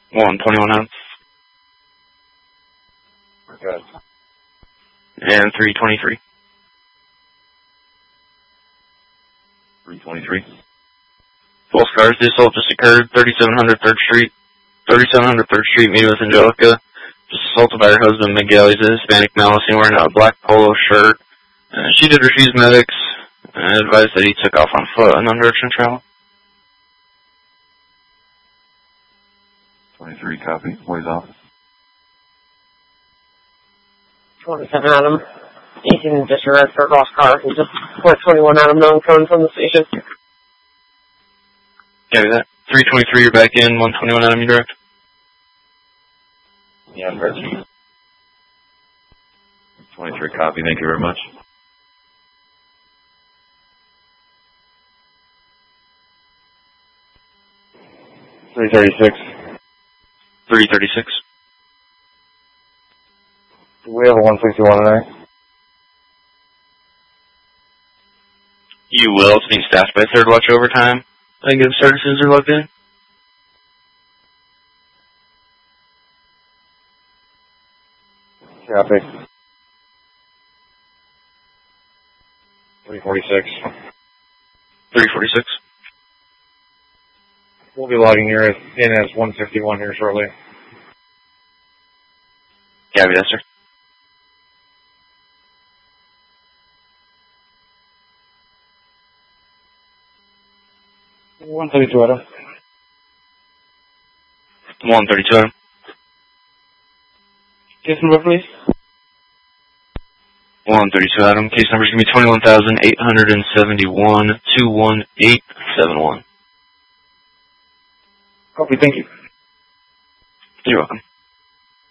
121 Adam. Good. And 323. 323. False cars. The assault just occurred. 3700 3rd Street. 3700 3rd Street, meeting with Angelica. Just assaulted by her husband, Miguel. He's a Hispanic male, seen wearing a black polo shirt. She did refuse medics and advised that he took off on foot on non-direction travel. 23, copy. Boys off. 27 Adam. You can disregard for lost car. Just put 21 Adam known code from the station. Copy that. 323, you're back in. 121 Adam, you direct. Yeah, I'm ready. 23, copy. Thank you very much. $336. 336. We have a 161 tonight. You will. It's being staffed by 3rd Watch overtime. I can get them started as soon as they're logged in. Copy. 346. 346. We'll be logging in as 151 here shortly. Copy that, sir. $132 Adam. 132 Adam. Case number, please. 132 Adam. Case number is going to be 21,871 21871. Copy, thank you. You're welcome.